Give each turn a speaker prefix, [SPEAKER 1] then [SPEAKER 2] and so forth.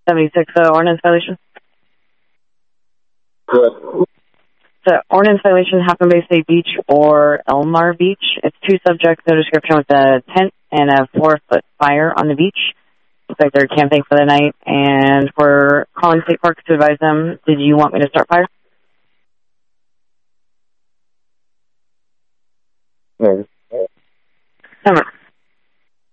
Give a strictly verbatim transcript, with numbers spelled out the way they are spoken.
[SPEAKER 1] seventy-six, uh, ordinance violation.
[SPEAKER 2] Good.
[SPEAKER 1] The ordinance violation happened Bay State Beach or Elmar Beach. It's two subjects, no description, with a tent and a four-foot fire on the beach. Looks like they're camping for the night, and we're calling state parks to advise them. Did you want me to start fire?